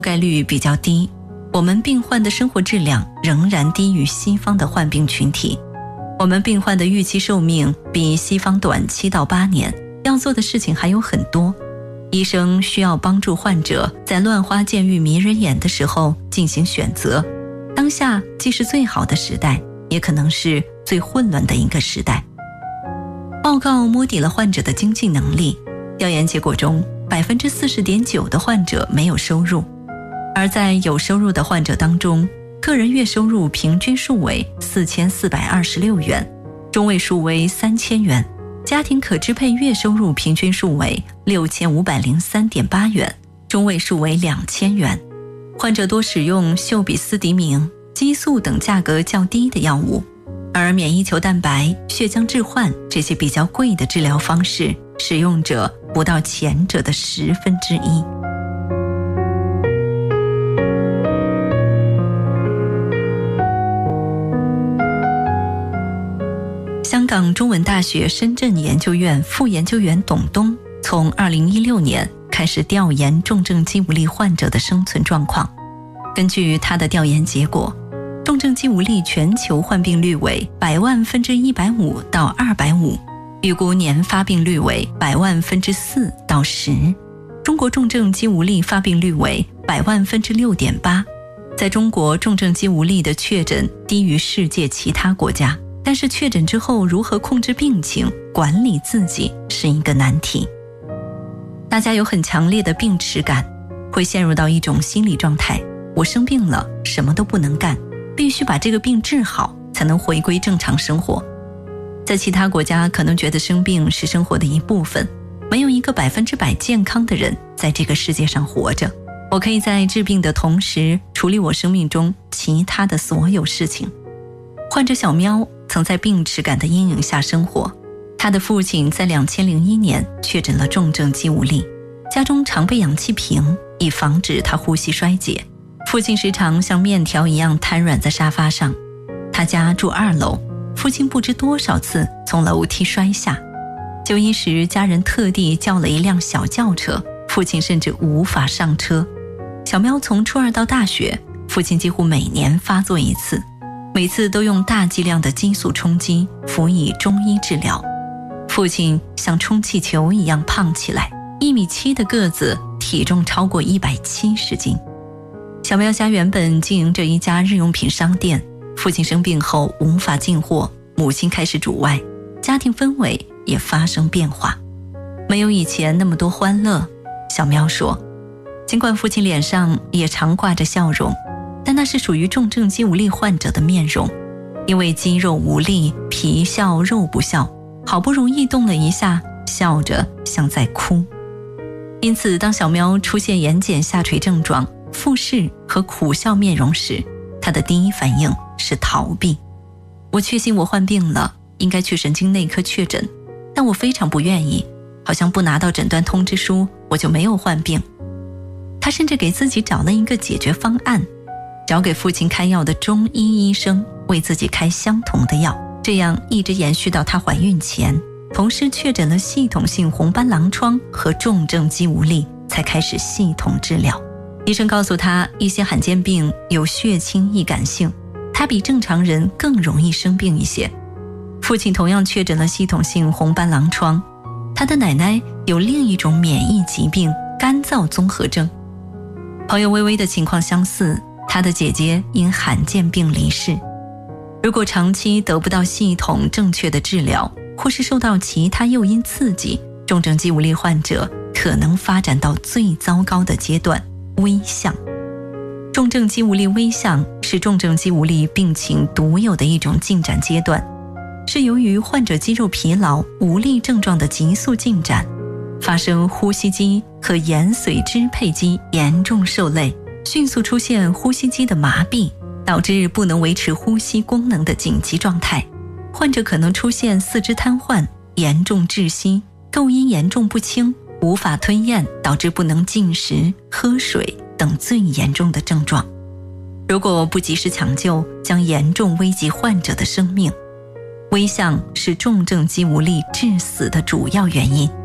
概率比较低，我们病患的生活质量仍然低于西方的患病群体。我们病患的预期寿命比西方短7到8年，要做的事情还有很多。医生需要帮助患者在乱花渐欲迷人眼的时候进行选择。当下既是最好的时代，也可能是最混乱的一个时代。报告摸底了患者的经济能力，调研结果中 40.9% 的患者没有收入，而在有收入的患者当中，个人月收入平均数为4426元，中位数为3000元，家庭可支配月收入平均数为6503.8元，中位数为2000元。患者多使用溴比斯迪明、激素等价格较低的药物，而免疫球蛋白、血浆置换这些比较贵的治疗方式，使用者不到前者的1/10。香港中文大学深圳研究院副研究员董东从2016年开始调研重症肌无力患者的生存状况。根据他的调研结果，重症肌无力全球患病率为100万分之150到250，预估年发病率为100万分之4到10。中国重症肌无力发病率为100万分之6.8。在中国，重症肌无力的确诊低于世界其他国家，但是确诊之后如何控制病情、管理自己是一个难题。大家有很强烈的病耻感，会陷入到一种心理状态，我生病了，什么都不能干，必须把这个病治好，才能回归正常生活。在其他国家可能觉得生病是生活的一部分，没有一个100%健康的人在这个世界上活着。我可以在治病的同时处理我生命中其他的所有事情。患者小喵曾在病耻感的阴影下生活，他的父亲在2001年确诊了重症肌无力，家中常备氧气瓶，以防止他呼吸衰竭。父亲时常像面条一样瘫软在沙发上。他家住2楼，父亲不知多少次从楼梯摔下。就医时，家人特地叫了一辆小轿车，父亲甚至无法上车。小喵从初2到大学，父亲几乎每年发作一次，每次都用大剂量的激素冲击，辅以中医治疗。父亲像充气球一样胖起来，1.7米的个子，体重超过170斤。小喵家原本经营着一家日用品商店，父亲生病后无法进货，母亲开始主外，家庭氛围也发生变化，没有以前那么多欢乐。小喵说，尽管父亲脸上也常挂着笑容，但那是属于重症肌无力患者的面容，因为肌肉无力，皮笑肉不笑，好不容易动了一下，笑着像在哭。因此当小喵出现眼睑下垂症状、复视和苦笑面容时，他的第一反应是逃避。我确信我患病了，应该去神经内科确诊，但我非常不愿意，好像不拿到诊断通知书，我就没有患病。他甚至给自己找了一个解决方案，找给父亲开药的中医医生为自己开相同的药，这样一直延续到她怀孕前，同时确诊了系统性红斑狼疮和重症肌无力，才开始系统治疗。医生告诉他，一些罕见病有血清易感性，他比正常人更容易生病一些。父亲同样确诊了系统性红斑狼疮，他的奶奶有另一种免疫疾病干燥综合症。朋友微微的情况相似，他的姐姐因罕见病离世。如果长期得不到系统正确的治疗，或是受到其他诱因刺激，重症肌无力患者可能发展到最糟糕的阶段——危象。重症肌无力危象是重症肌无力病情独有的一种进展阶段，是由于患者肌肉疲劳、无力症状的急速进展，发生呼吸机和延髓支配机严重受累，迅速出现呼吸机的麻痹，导致不能维持呼吸功能的紧急状态。患者可能出现四肢瘫痪、严重窒息、构音严重不清、无法吞咽，导致不能进食、喝水等最严重的症状。如果不及时抢救，将严重危及患者的生命。危象是重症肌无力致死的主要原因。